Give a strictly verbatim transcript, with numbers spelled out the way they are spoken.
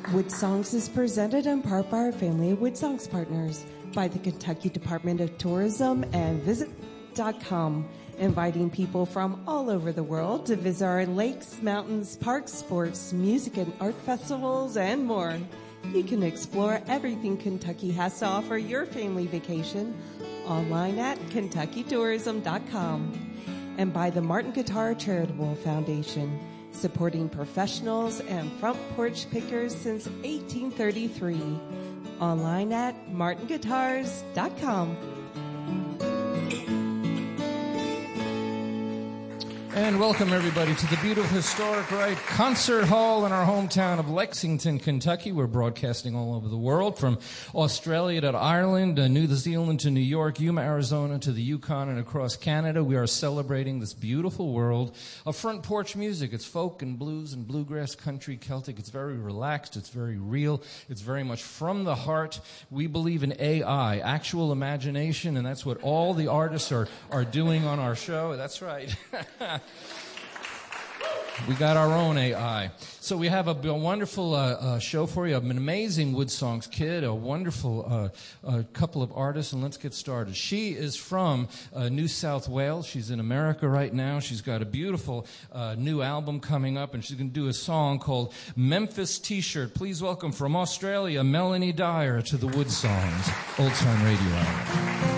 Wood Songs is presented in part by our family of Wood Songs partners, by the Kentucky Department of Tourism and Visit dot com, inviting people from all over the world to visit our lakes, mountains, parks, sports, music and art festivals, and more. You can explore everything Kentucky has to offer your family vacation online at Kentucky Tourism dot com, and by the Martin Guitar Charitable Foundation, supporting professionals and front porch pickers since eighteen thirty-three. Online at Martin Guitars dot com. And welcome, everybody, to the beautiful historic Wright Concert Hall in our hometown of Lexington, Kentucky. We're broadcasting all over the world, from Australia to Ireland, uh, New Zealand to New York, Yuma, Arizona to the Yukon, and across Canada. We are celebrating this beautiful world of front porch music. It's folk and blues and bluegrass, country, Celtic. It's very relaxed. It's very real. It's very much from the heart. We believe in A I, actual imagination, and that's what all the artists are, are doing on our show. That's right. We got our own A I. So we have a, a wonderful uh, uh, show for you, an amazing Wood Songs kid, a wonderful uh, uh, couple of artists, and let's get started. She is from uh, New South Wales. She's in America right now. She's got a beautiful uh, new album coming up, and she's going to do a song called Memphis T-Shirt. Please welcome from Australia, Melanie Dyer, to the Wood Songs Old Time Radio Hour.